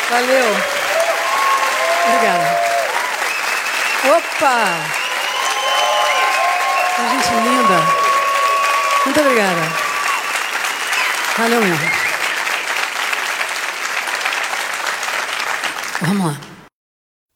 Valeu. Obrigada. Opa! A gente linda. Muito obrigada. Valeu mesmo. Vamos lá.